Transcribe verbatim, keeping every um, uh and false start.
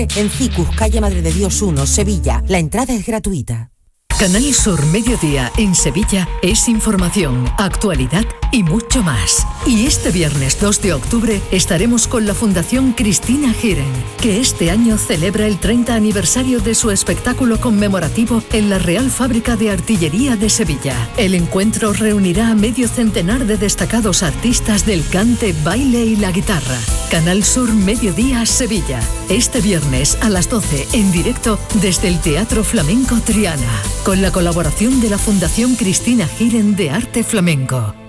En Cicus, calle Madre de Dios uno, Sevilla. La entrada es gratuita. Canal Sur Mediodía en Sevilla es información, actualidad y mucho más. Y este viernes dos de octubre estaremos con la Fundación Cristina Giren, que este año celebra el treinta aniversario de su espectáculo conmemorativo en la Real Fábrica de Artillería de Sevilla. El encuentro reunirá a medio centenar de destacados artistas del cante, baile y la guitarra. Canal Sur Mediodía Sevilla. Este viernes a las doce en directo desde el Teatro Flamenco Triana, con la colaboración de la Fundación Cristina Giren de Arte Flamenco.